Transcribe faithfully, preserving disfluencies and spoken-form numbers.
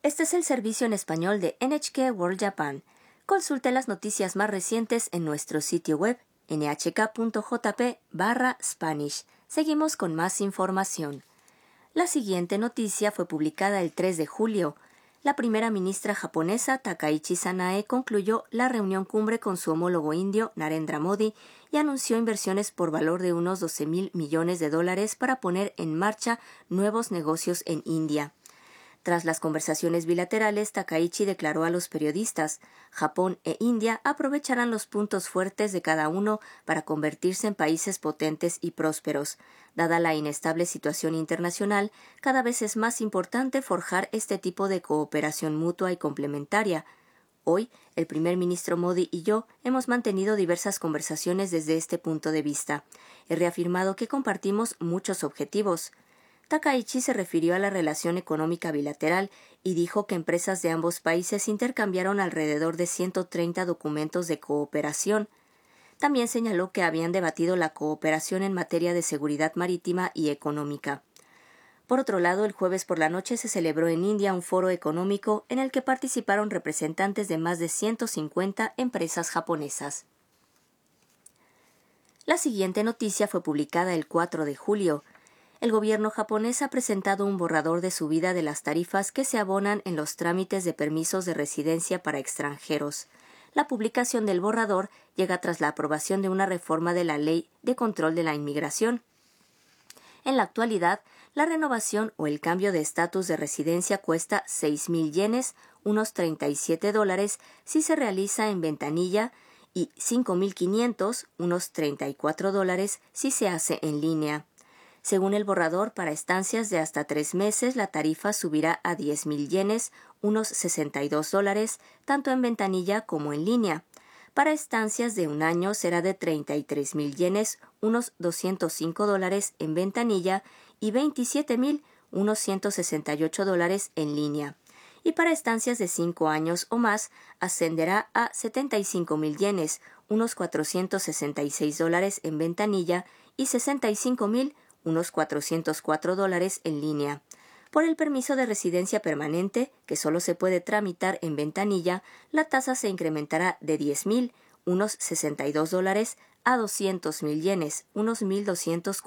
Este es el servicio en español de N H K World Japan. Consulte las noticias más recientes en nuestro sitio web ene hache ka punto jota pe barra Spanish. Seguimos con más información. La siguiente noticia fue publicada el tres de julio. La primera ministra japonesa, Takaichi Sanae, concluyó la reunión cumbre con su homólogo indio, Narendra Modi, y anunció inversiones por valor de unos doce mil millones de dólares para poner en marcha nuevos negocios en India. Tras las conversaciones bilaterales, Takaichi declaró a los periodistas: Japón e India aprovecharán los puntos fuertes de cada uno para convertirse en países potentes y prósperos. Dada la inestable situación internacional, cada vez es más importante forjar este tipo de cooperación mutua y complementaria. Hoy, el primer ministro Modi y yo hemos mantenido diversas conversaciones desde este punto de vista. He reafirmado que compartimos muchos objetivos. Takaichi se refirió a la relación económica bilateral y dijo que empresas de ambos países intercambiaron alrededor de ciento treinta documentos de cooperación. También señaló que habían debatido la cooperación en materia de seguridad marítima y económica. Por otro lado, el jueves por la noche se celebró en India un foro económico en el que participaron representantes de más de ciento cincuenta empresas japonesas. La siguiente noticia fue publicada el cuatro de julio. El gobierno japonés ha presentado un borrador de subida de las tarifas que se abonan en los trámites de permisos de residencia para extranjeros. La publicación del borrador llega tras la aprobación de una reforma de la Ley de Control de la Inmigración. En la actualidad, la renovación o el cambio de estatus de residencia cuesta seis mil yenes, unos treinta y siete dólares, si se realiza en ventanilla, y cinco mil quinientos, unos treinta y cuatro dólares, si se hace en línea. Según el borrador, para estancias de hasta tres meses, la tarifa subirá a diez mil yenes, unos sesenta y dos dólares, tanto en ventanilla como en línea. Para estancias de un año será de treinta y tres mil yenes, unos doscientos cinco dólares en ventanilla, y veintisiete mil, unos ciento sesenta y ocho dólares en línea. Y para estancias de cinco años o más, ascenderá a setenta y cinco mil yenes, unos cuatrocientos sesenta y seis dólares en ventanilla, y sesenta y cinco mil, unos cuatrocientos cuatro dólares en línea. Por el permiso de residencia permanente, que solo se puede tramitar en ventanilla, la tasa se incrementará de diez mil, unos sesenta y dos dólares, a doscientos mil yenes, unos mil doscientos